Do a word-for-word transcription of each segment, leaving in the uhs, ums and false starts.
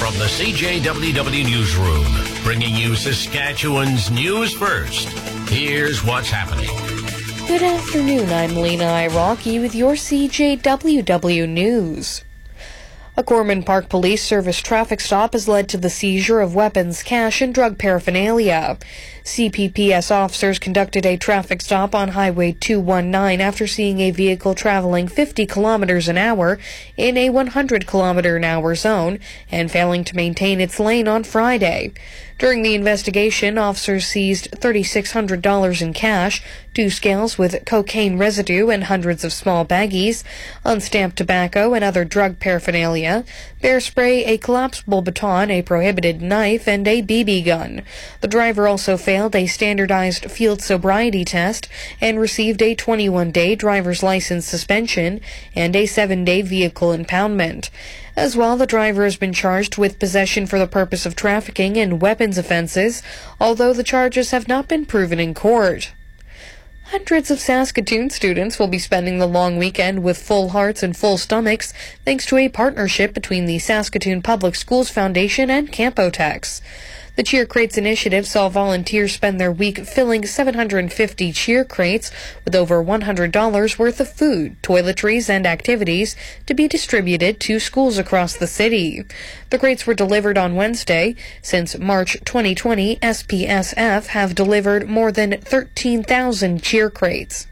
from the C J W W Newsroom, bringing you Saskatchewan's news first. Here's what's happening. Good afternoon, I'm Lena Iraqi with your C J W W News. A Corman Park Police Service traffic stop has led to the seizure of weapons, cash, and drug paraphernalia. C P P S officers conducted a traffic stop on Highway two nineteen after seeing a vehicle traveling fifty kilometers an hour in a one hundred kilometer an hour zone and failing to maintain its lane on Friday. During the investigation, officers seized three thousand six hundred dollars in cash, two scales with cocaine residue and hundreds of small baggies, unstamped tobacco and other drug paraphernalia, bear spray, a collapsible baton, a prohibited knife, and a B B gun. The driver also failed a standardized field sobriety test and received a twenty-one day driver's license suspension and a seven day vehicle impoundment. As well, the driver has been charged with possession for the purpose of trafficking and weapons offenses, although the charges have not been proven in court. Hundreds of Saskatoon students will be spending the long weekend with full hearts and full stomachs thanks to a partnership between the Saskatoon Public Schools Foundation and Campotex. The Cheer Crates initiative saw volunteers spend their week filling seven hundred fifty cheer crates with over one hundred dollars worth of food, toiletries, and activities to be distributed to schools across the city. The crates were delivered on Wednesday. Since March twenty twenty, S P S F have delivered more than thirteen thousand cheer crates.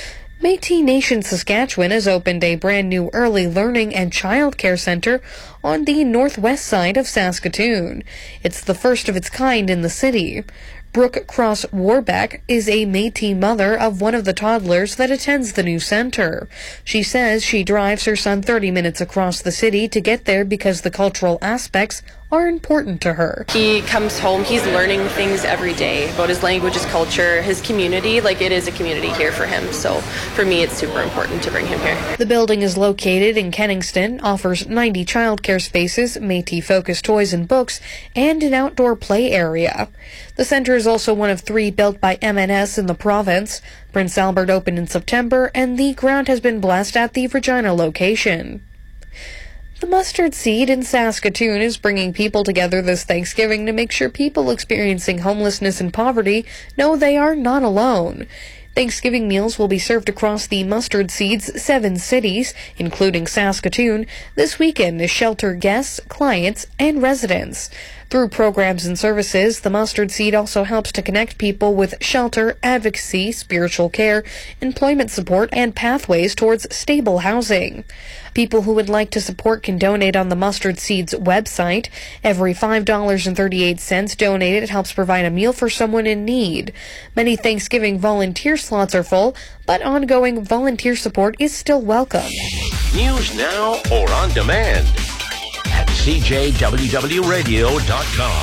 Métis Nation Saskatchewan has opened a brand new early learning and childcare center on the northwest side of Saskatoon. It's the first of its kind in the city. Brooke Cross Warbeck is a Métis mother of one of the toddlers that attends the new center. She says she drives her son thirty minutes across the city to get there because the cultural aspects are important to her. He comes home, he's learning things every day about his language, his culture, his community. Like, it is a community here for him. So for me, it's super important to bring him here. The building is located in Kenningston, offers ninety childcare spaces, Métis-focused toys and books, and an outdoor play area. The center is also one of three built by M N S in the province. Prince Albert opened in September, and the ground has been blessed at the Regina location. The Mustard Seed in Saskatoon is bringing people together this Thanksgiving to make sure people experiencing homelessness and poverty know they are not alone. Thanksgiving meals will be served across the Mustard Seed's seven cities, including Saskatoon, this weekend to shelter guests, clients, and residents. Through programs and services, the Mustard Seed also helps to connect people with shelter, advocacy, spiritual care, employment support, and pathways towards stable housing. People who would like to support can donate on the Mustard Seed's website. Every five dollars and thirty-eight cents donated helps provide a meal for someone in need. Many Thanksgiving volunteer slots are full, but ongoing volunteer support is still welcome. News now or on demand at C J W W radio dot com.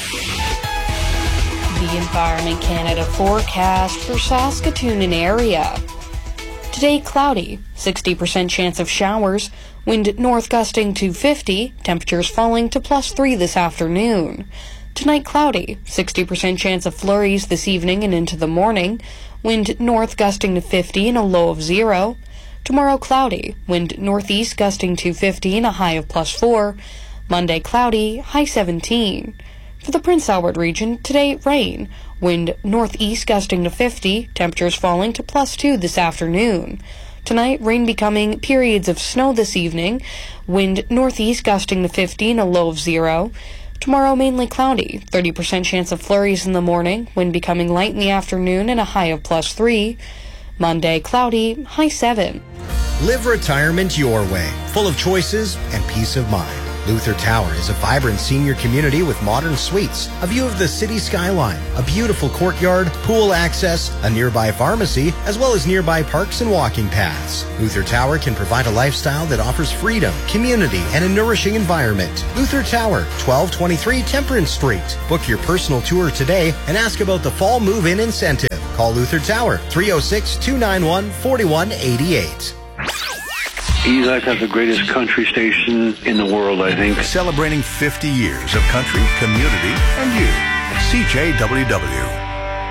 The Environment Canada forecast for Saskatoon and area. Today, cloudy, sixty percent chance of showers, wind north gusting to fifty, temperatures falling to plus three this afternoon. Tonight, cloudy, sixty percent chance of flurries this evening and into the morning, wind north gusting to fifty and a low of zero. Tomorrow, cloudy, wind northeast gusting to fifty and a high of plus four. Monday, cloudy, high seventeen. For the Prince Albert region, today, rain. Wind northeast gusting to fifty, temperatures falling to plus two this afternoon. Tonight, rain becoming periods of snow this evening. Wind northeast gusting to fifty and a low of zero. Tomorrow, mainly cloudy. thirty percent chance of flurries in the morning. Wind becoming light in the afternoon and a high of plus three. Monday, cloudy, high seven. Live retirement your way, full of choices and peace of mind. Luther Tower is a vibrant senior community with modern suites, a view of the city skyline, a beautiful courtyard, pool access, a nearby pharmacy, as well as nearby parks and walking paths. Luther Tower can provide a lifestyle that offers freedom, community, and a nourishing environment. Luther Tower, twelve twenty-three Temperance Street. Book your personal tour today and ask about the fall move-in incentive. Call Luther Tower, three oh six, two nine one, four one eight eight. You guys have the greatest country station in the world, I think. Celebrating fifty years of country, community, and you. C J W W.